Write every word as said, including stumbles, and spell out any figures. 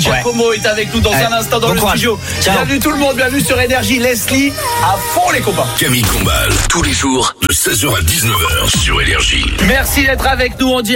Giacomo est avec nous dans ouais. un instant dans bon le courage. Studio. Ciao. Bienvenue tout le monde, bienvenue sur Énergie. Leslie, à fond les copains. Camille Combal, tous les jours de seize heures à dix-neuf heures sur Énergie. Merci d'être avec nous en direct.